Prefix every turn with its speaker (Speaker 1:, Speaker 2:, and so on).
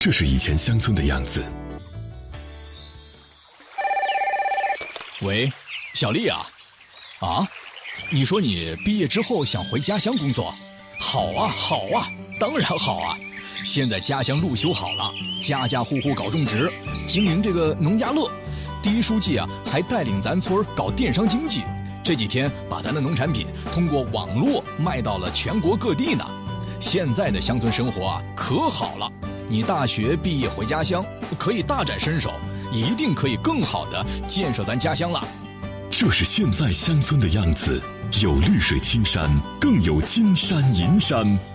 Speaker 1: 这是以前乡村的样子。
Speaker 2: 喂，小丽啊，你说你毕业之后想回家乡工作？好啊，当然好啊！现在家乡路修好了，家家户户搞种植，经营这个农家乐。第一书记啊，还带领咱村搞电商经济，这几天把咱的农产品通过网络卖到了全国各地呢。现在的乡村生活啊，可好了！你大学毕业回家乡，可以大展身手，一定可以更好的建设咱家乡了。
Speaker 1: 这是现在乡村的样子，有绿水青山，更有金山银山。